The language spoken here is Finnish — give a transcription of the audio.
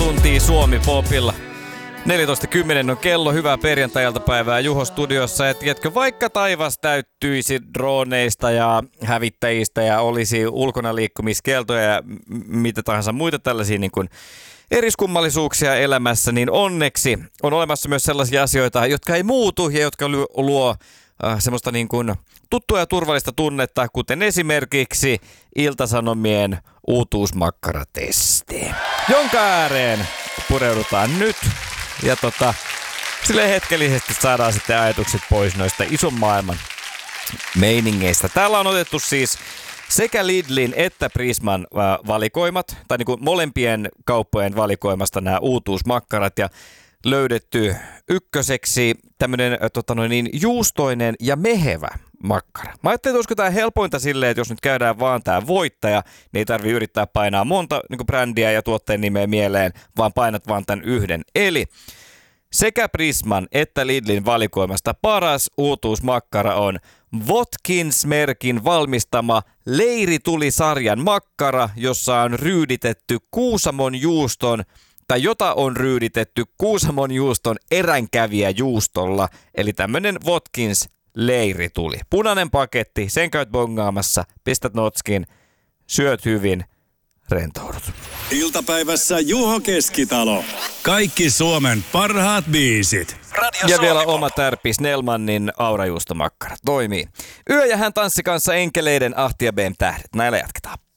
tuntia Suomi Popilla. 14.10 on kello, hyvää perjantai-iltapäivää Juho studiossa. Ja tiedätkö, vaikka taivas täyttyisi droneista ja hävittäjistä ja olisi ulkona liikkumiskieltoja ja mitä tahansa muita tällaisia niin kuin eriskummallisuuksia elämässä, niin onneksi on olemassa myös sellaisia asioita, jotka ei muutu ja jotka luo semmoista niin kuin tuttua ja turvallista tunnetta, kuten esimerkiksi Ilta-Sanomien uutuusmakkaratesti, jonka ääreen pureudutaan nyt. Ja silleen hetkellisesti saadaan sitten ajatukset pois noista ison maailman meiningeistä. Täällä on otettu siis sekä Lidlin että Prisman valikoimat, tai niin kuin molempien kauppojen valikoimasta nämä uutuusmakkarat, ja löydetty ykköseksi tämmöinen juustoinen ja mehevä makkara. Mä ajattelin, että olisiko tämä helpointa silleen, että jos nyt käydään vaan tämä voittaja, niin ei tarvitse yrittää painaa monta niin brändiä ja tuotteen nimeä mieleen, vaan painat vaan tämän yhden. Eli sekä Prisman että Lidlin valikoimasta paras uutuusmakkara on Watkins-merkin valmistama Leirituli-sarjan makkara, jossa on ryyditetty Kuusamon juuston, tai jota on ryyditetty Kuusamon juuston eränkävijäjuustolla, eli tämmönen Watkins Leirituli. Punainen paketti, sen käyt bongaamassa, pistät notskin, syöt hyvin, rentoudut. Iltapäivässä Juho Keskitalo. Kaikki Suomen parhaat biisit. Radio ja vielä oma tärpi Snellmanin aurajuustomakkara toimii. Yö ja hän tanssi kanssa enkeleiden Ahti ja Bem tähdet. Näillä jatketaan.